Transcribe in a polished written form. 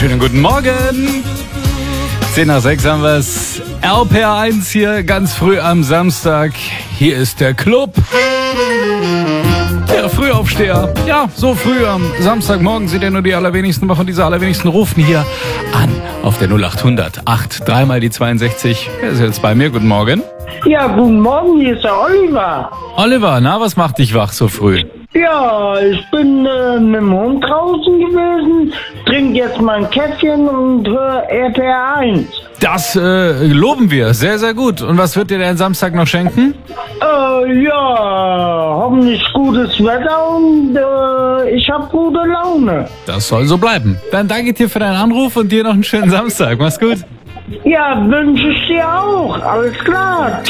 Schönen guten Morgen. 10 nach 6 haben wir es. RPR1 hier ganz früh am Samstag. Hier ist der Club. Der Frühaufsteher. Ja, so früh am Samstagmorgen sind ja nur die allerwenigsten. Aber von dieser allerwenigsten rufen hier an auf der 0800 8 3 die 62. Wer ist jetzt bei mir? Guten Morgen. Ja, guten Morgen, hier ist der Oliver. Oliver, na, was macht dich wach so früh? Ja, ich bin mit dem Hund draußen gewesen, trinke jetzt mein Käffchen und höre RPR 1. Das loben wir. Sehr, sehr gut. Und was wird dir denn Samstag noch schenken? Ja, hoffentlich gutes Wetter und ich habe gute Laune. Das soll so bleiben. Dann danke dir für deinen Anruf und dir noch einen schönen Samstag. Mach's gut. Ja, wünsche ich dir auch. Alles klar.